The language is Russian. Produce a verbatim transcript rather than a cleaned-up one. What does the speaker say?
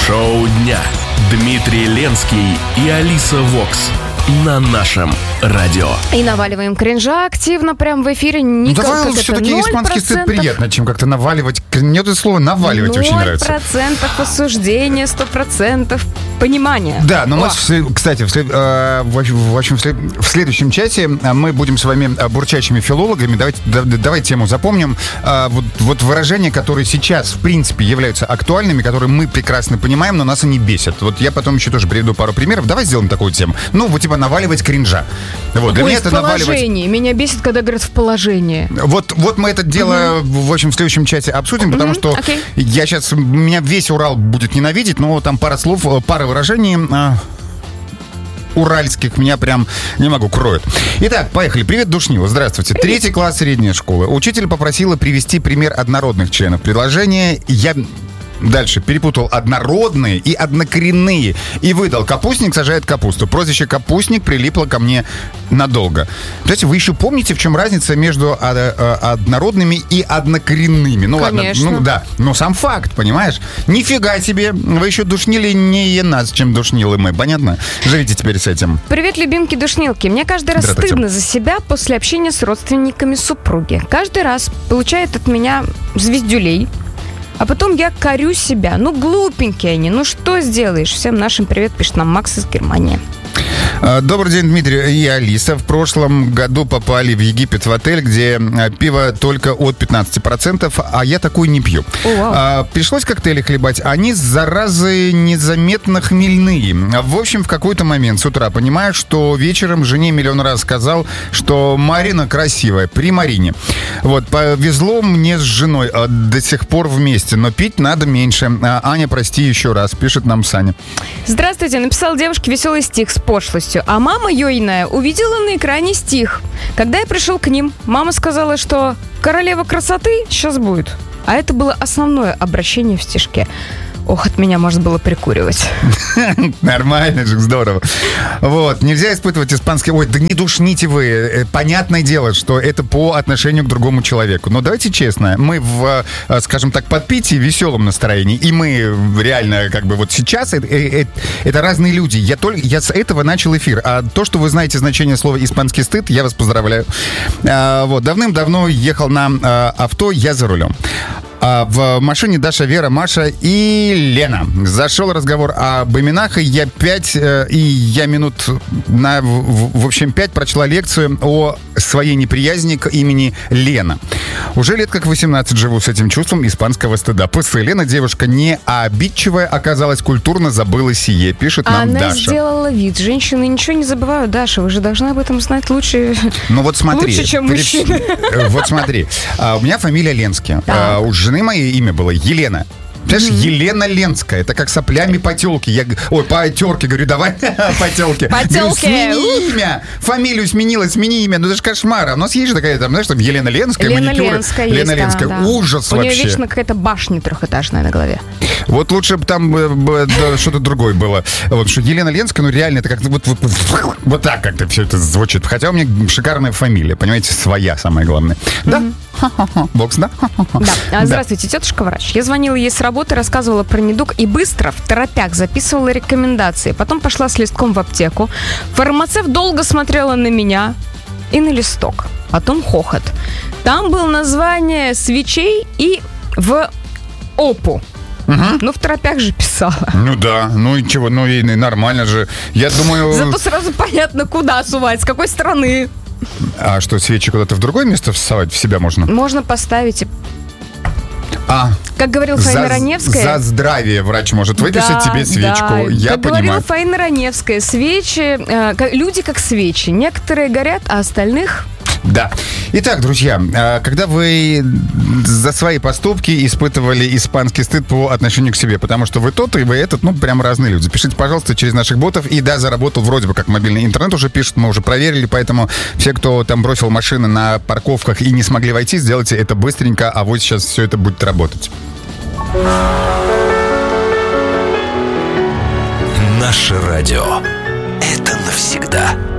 Шоу дня. Дмитрий Ленский и Алиса Вокс на нашем радио. И наваливаем кринжа активно прям в эфире. Никак, ну, давай все-таки испанский стыд приятно, чем как-то наваливать. Мне это слово наваливать очень нравится. ноль процентов осуждения, сто процентов понимания. Да, но О. мы, кстати, в, след, э, в, в, общем, в, след, в следующем чате мы будем с вами бурчащими филологами. Давайте, да, давай тему запомним. Э, вот, вот выражения, которые сейчас, в принципе, являются актуальными, которые мы прекрасно понимаем, но нас они бесят. Вот я потом еще тоже приведу пару примеров. Давай сделаем такую тему. Ну, вот типа наваливать кринжа. Вот, для Ой, меня в это положении. Наваливать... Меня бесит, когда говорят в положении. Вот, вот мы это дело, uh-huh. в общем, в следующем чате обсудим, uh-huh. потому что okay. я сейчас... Меня весь Урал будет ненавидеть, но там пара слов, пара выражений... А... уральских меня прям, не могу, кроют. Итак, поехали. Привет, Душнила. Здравствуйте. Привет. Третий класс средней школы. Учитель попросила привести пример однородных членов предложения. Я... Дальше перепутал однородные и однокоренные и выдал: капустник сажает капусту. Прозвище капустник прилипло ко мне надолго. Кстати, вы еще помните, в чем разница между однородными и однокоренными? Ну Конечно. ладно, ну да, но сам факт, понимаешь? Нифига себе, вы еще душнили не нас, чем душнилы мы, понятно? Живите теперь с этим. Привет, любимки душнилки. Мне каждый раз стыдно за себя после общения с родственниками супруги. Каждый раз получает от меня звездюлей. А потом я корю себя. Ну, глупенькие они. Ну, что сделаешь? Всем нашим привет, пишет нам Макс из Германии. Добрый день, Дмитрий и Алиса. В прошлом году попали в Египет в отель, где пиво только от пятнадцати процентов, а я такой не пью. О, Пришлось коктейли хлебать. Они, заразы, незаметно хмельные. В общем, в какой-то момент с утра понимаю, что вечером жене миллион раз сказал, что Марина красивая, при Марине. Вот, повезло мне с женой, до сих пор вместе, но пить надо меньше. Аня, прости еще раз, пишет нам Саня. Здравствуйте, написал девушке веселый стих с пошлостью. А мама Йойная увидела на экране стих. Когда я пришел к ним, мама сказала, что королева красоты сейчас будет. А это было основное обращение в стишке. Ох, от меня можно было прикуривать. Нормально же, здорово. Вот, нельзя испытывать испанский... Ой, да не душните вы. Понятное дело, что это по отношению к другому человеку. Но давайте честно, мы в, скажем так, подпитии, веселом настроении, и мы реально, как бы, вот сейчас это, это, это разные люди. Я, только, я с этого начал эфир. А то, что вы знаете значение слова «испанский стыд», я вас поздравляю. А, вот, давным-давно ехал на а, авто, я за рулем. А в машине Даша, Вера, Маша и Лена. Зашел разговор об именах, и я пять, и я минут на, в, в общем, пять прочла лекцию о своей неприязни к имени Лена. Уже лет как восемнадцать живу с этим чувством испанского стыда. После Лена, девушка не обидчивая, оказалась, культурно забыла сие, пишет нам Она Даша. Она сделала вид. Женщины ничего не забывают. Даша, вы же должны об этом знать лучше, ну, вот смотри, лучше, чем мужчины. Вот смотри, у меня фамилия Ленский. У жены моей имя было Елена. Понимаешь, mm-hmm. Елена Ленская. Это как соплями по тёлке. Я, ой, по тёрке. Говорю, давай по тёлке. По тёлке. Смени имя. Фамилию сменила, смени имя. Ну, это же кошмар. У нас есть же такая, там, знаешь, там, Елена Ленская, Лена маникюр. Ленская Лена есть, Ленская. Да, да. Ужас У вообще. У нее вечно какая-то башня трехэтажная на голове. Вот лучше бы там да, что-то другое было. Вот, что Елена Ленская, ну, реально, это как-то вот, вот, вот, вот так как-то все это звучит. Хотя у меня шикарная фамилия, понимаете, своя, самое главное. Да? Mm-hmm. Бокс, да? Да. Здравствуйте, тетушка врач. Я звонила ей с работы, рассказывала про недуг и быстро в торопях записывала рекомендации. Потом пошла с листком в аптеку. Фармацевт долго смотрела на меня и на листок. Потом хохот. Там было название свечей и в опу. Угу. Ну, в торопях же писала. Ну да, ну и чего, ну и нормально же. Я думаю... Зато сразу понятно, куда сувать, с какой стороны. А что, свечи куда-то в другое место всовать в себя можно? Можно поставить и... А, как говорил Фаина Раневская... За здравие врач может выписать да, тебе свечку. Да. Я как понимаю. говорила Фаина Раневская, свечи... Э, люди как свечи. Некоторые горят, а остальных... Да. Итак, друзья, когда вы за свои поступки испытывали испанский стыд по отношению к себе, потому что вы тот и вы этот, ну, прям разные люди. Пишите, пожалуйста, через наших ботов. И да, заработал вроде бы как мобильный интернет уже пишет, мы уже проверили, поэтому все, кто там бросил машины на парковках и не смогли войти, сделайте это быстренько, а вот сейчас все это будет работать. Наше радио. Это навсегда.